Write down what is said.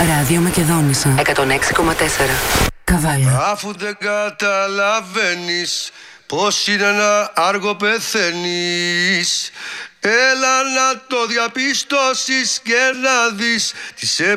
Ράδιο Μακεδόνισσα 106,4. Καβάλα. Αφού δεν καταλαβαίνεις πως είναι να άργο πεθαίνεις, έλα να το διαπιστώσεις και να δεις τις